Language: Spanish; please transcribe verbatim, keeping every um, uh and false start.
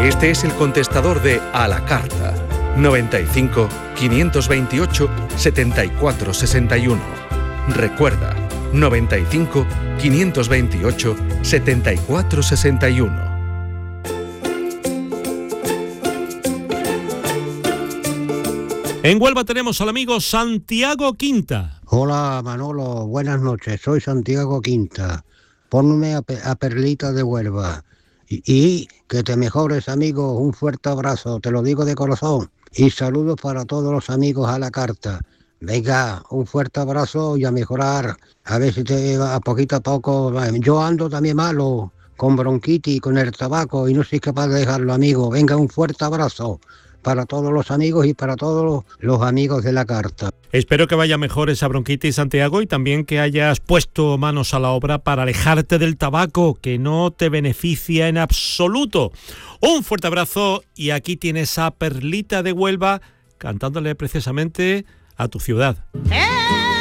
Este es el contestador de A la Carta. noventa y cinco, quinientos veintiocho, setenta y cuatro sesenta y uno. Recuerda, noventa y cinco, quinientos veintiocho, setenta y cuatro sesenta y uno. En Huelva tenemos al amigo Santiago Quinta. Hola Manolo, buenas noches, soy Santiago Quinta. Ponme a, Pe- a Perlita de Huelva. Y, y que te mejores, amigo, un fuerte abrazo, te lo digo de corazón. Y saludos para todos los amigos a la carta. Venga, un fuerte abrazo y a mejorar. A ver si te va a poquito a poco. Yo ando también malo, con bronquitis, con el tabaco y no soy capaz de dejarlo, amigo. Venga, un fuerte abrazo para todos los amigos y para todos los, los amigos de la carta. Espero que vaya mejor esa bronquitis, Santiago, y también que hayas puesto manos a la obra para alejarte del tabaco, que no te beneficia en absoluto. Un fuerte abrazo y aquí tienes a Perlita de Huelva cantándole precisamente a tu ciudad.